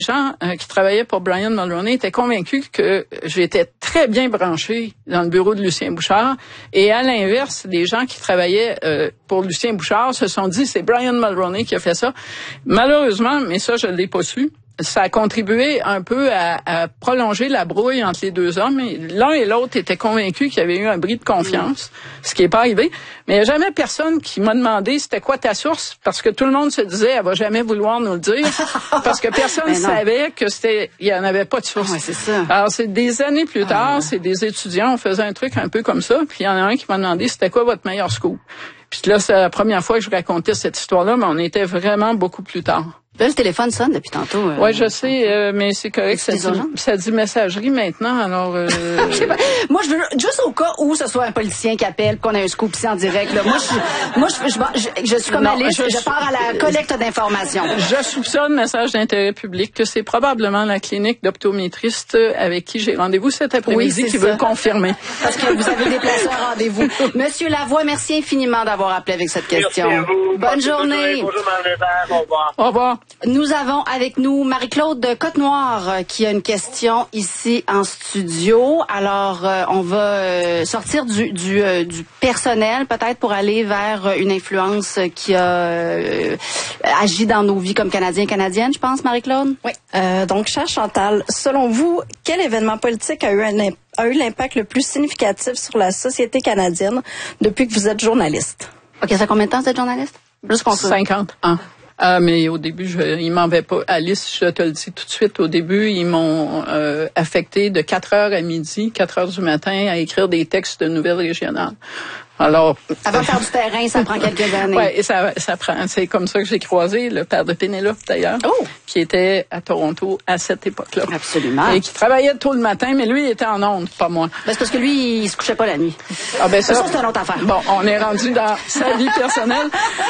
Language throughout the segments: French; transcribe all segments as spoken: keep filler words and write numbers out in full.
gens euh, qui travaillaient pour Brian Mulroney étaient convaincus que j'étais très bien branché dans le bureau de Lucien Bouchard. Et à l'inverse, les gens qui travaillaient euh, pour Lucien Bouchard se sont dit, c'est Brian Mulroney qui a fait ça. Malheureusement, mais ça, je ne l'ai pas su, ça a contribué un peu à, à prolonger la brouille entre les deux hommes. L'un et l'autre étaient convaincus qu'il y avait eu un bris de confiance, mmh. ce qui n'est pas arrivé. Mais il n'y a jamais personne qui m'a demandé c'était quoi ta source, parce que tout le monde se disait elle va jamais vouloir nous le dire, parce que personne ne savait que c'était, il n'y en avait pas de source. Ouais, c'est ça. Alors c'est des années plus tard, ah. c'est des étudiants, on faisait un truc un peu comme ça, puis il y en a un qui m'a demandé c'était quoi votre meilleur scoop. Puis là, c'est la première fois que je racontais cette histoire-là, mais on était vraiment beaucoup plus tard. Là, le téléphone sonne depuis tantôt. Euh, oui, je sais, euh, mais c'est correct. Ça dit, ça dit messagerie maintenant, alors... Euh... je sais pas. Moi, je veux juste au cas où ce soit un politicien qui appelle, qu'on a un scoop ici en direct. Là. Moi, je, moi, je, je, je, je suis comme non, Alice, je, je pars à la collecte d'informations. Je soupçonne, message d'intérêt public, que c'est probablement la clinique d'optométriste avec qui j'ai rendez-vous cet après-midi oui, qui ça. veut le confirmer. Parce que vous avez déplacé un rendez-vous. Monsieur Lavoie, merci infiniment d'avoir appelé avec cette question. Merci à vous. Bonne Bonne journée. Bonjour, Mme Au revoir. Au revoir. Nous avons avec nous Marie-Claude de Côte-Noire qui a une question ici en studio. Alors, euh, on va euh, sortir du, du, euh, du personnel peut-être pour aller vers une influence qui a euh, agi dans nos vies comme Canadiens et Canadiennes, je pense, Marie-Claude? Oui. Euh, donc, chère Chantal, selon vous, quel événement politique a eu un impact a eu l'impact le plus significatif sur la société canadienne depuis que vous êtes journaliste? OK, ça fait combien de temps, vous êtes journaliste? Juste qu'on cinquante ans. Ah, mais au début, je, ils m'en avaient pas. Alice, je te le dis tout de suite, au début, ils m'ont euh, affecté de quatre heures à midi, quatre heures du matin, à écrire des textes de nouvelles régionales. Alors, avant de faire du terrain, ça prend quelques années. Oui, et ça, ça prend. C'est comme ça que j'ai croisé le père de Pénélope, d'ailleurs, oh. qui était à Toronto à cette époque-là. Absolument. Et qui travaillait tôt le matin, mais lui, il était en ondes, pas moi. Ben, c'est parce que lui, il se couchait pas la nuit. Ah ben ça, ça c'est une autre affaire. Bon, on est rendu dans sa vie personnelle.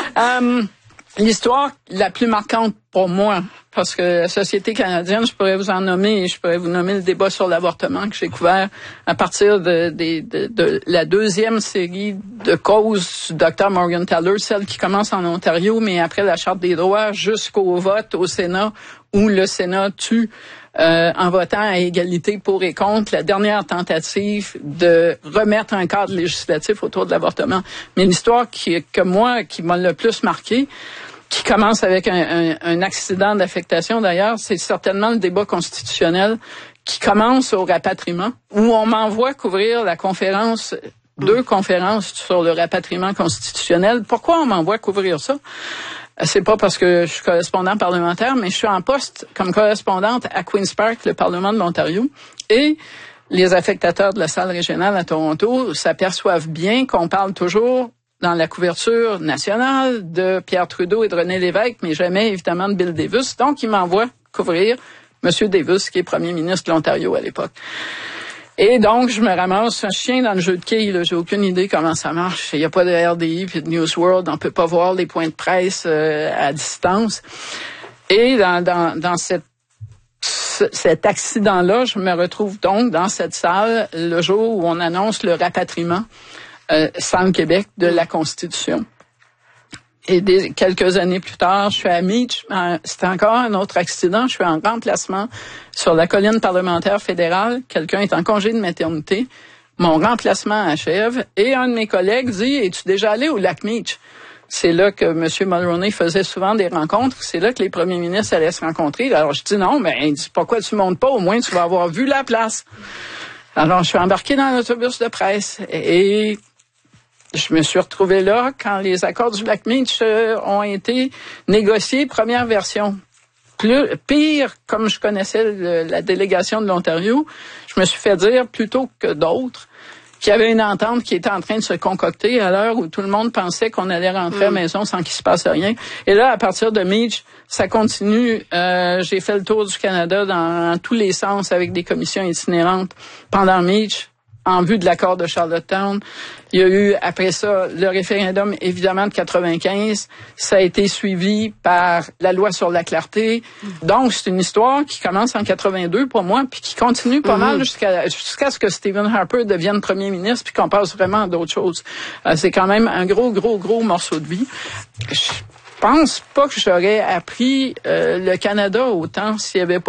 Um, L'histoire la plus marquante pour moi, parce que la société canadienne, je pourrais vous en nommer, je pourrais vous nommer le débat sur l'avortement que j'ai couvert à partir de, de, de, de la deuxième série de causes du docteur Morgentaler, celle qui commence en Ontario, mais après la Charte des droits, jusqu'au vote au Sénat, où le Sénat tue Euh, en votant à égalité pour et contre la dernière tentative de remettre un cadre législatif autour de l'avortement. Mais l'histoire qui, que moi, qui m'a le plus marqué, qui commence avec un, un, un accident d'affectation d'ailleurs, c'est certainement le débat constitutionnel qui commence au rapatriement, où on m'envoie couvrir la conférence, deux conférences sur le rapatriement constitutionnel. Pourquoi on m'envoie couvrir ça? C'est pas parce que je suis correspondant parlementaire, mais je suis en poste comme correspondante à Queen's Park, le Parlement de l'Ontario. Et les affectateurs de la salle régionale à Toronto s'aperçoivent bien qu'on parle toujours dans la couverture nationale de Pierre Trudeau et de René Lévesque, mais jamais évidemment de Bill Davis. Donc, ils m'envoient couvrir M. Davis, qui est premier ministre de l'Ontario à l'époque. Et donc, je me ramasse un chien dans le jeu de quilles. Là. J'ai aucune idée comment ça marche. Il n'y a pas de R D I puis de News World. On peut pas voir les points de presse euh, à distance. Et dans, dans, dans cette, cet accident-là, je me retrouve donc dans cette salle le jour où on annonce le rapatriement euh, sans le Québec de la Constitution. Et des, quelques années plus tard, je suis à Meach. Euh, c'était encore un autre accident. Je suis en remplacement sur la colline parlementaire fédérale. Quelqu'un est en congé de maternité. Mon remplacement achève. Et un de mes collègues dit, « Es-tu déjà allé au lac Meach? » C'est là que M. Mulroney faisait souvent des rencontres. C'est là que les premiers ministres allaient se rencontrer. Alors, je dis non, mais il dit, pourquoi tu montes pas? Au moins, tu vas avoir vu la place. Alors, je suis embarqué dans l'autobus de presse. Et je me suis retrouvé là quand les accords du lac Meach euh, ont été négociés, première version. Plus, pire, comme je connaissais le, la délégation de l'Ontario, je me suis fait dire, plutôt que d'autres, qu'il y avait une entente qui était en train de se concocter à l'heure où tout le monde pensait qu'on allait rentrer mmh. à la maison sans qu'il se passe rien. Et là, à partir de Meach, ça continue. Euh, j'ai fait le tour du Canada dans, dans tous les sens avec des commissions itinérantes pendant Meach, en vue de l'accord de Charlottetown. Il y a eu, après ça, le référendum, évidemment, de quatre-vingt-quinze. Ça a été suivi par la loi sur la clarté. Donc, c'est une histoire qui commence en quatre-vingt-deux pour moi, puis qui continue pas mm-hmm. mal jusqu'à jusqu'à ce que Stephen Harper devienne premier ministre, puis qu'on passe vraiment à d'autres choses. Euh, c'est quand même un gros, gros, gros morceau de vie. Je pense pas que j'aurais appris euh, le Canada autant s'il y avait pas